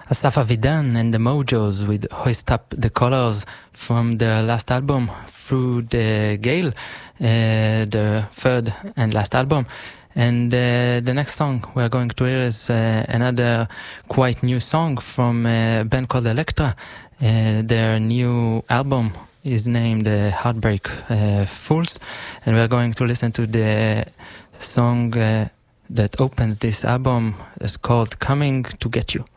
Asaf Avidan and the Mojos with Hoist Up the Colors from their last album, Through the Gale, their third and last album. And the next song we're going to hear is another quite new song from a band called Elektra. Their new album is named Heartbreak Fools, and we're going to listen to the song that opens this album. It's called Coming to Get You.